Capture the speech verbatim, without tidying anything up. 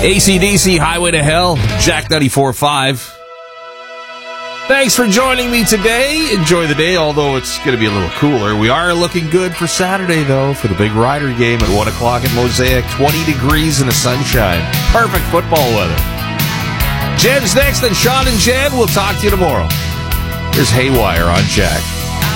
A C D C, Highway to Hell, Jack ninety-four point five. Thanks for joining me today. Enjoy the day, although it's going to be a little cooler. We are looking good for Saturday, though, for the big Rider game at one o'clock at Mosaic. twenty degrees in the sunshine. Perfect football weather. Jen's next, and Sean and Jen. We'll talk to you tomorrow. Here's Haywire on Jack.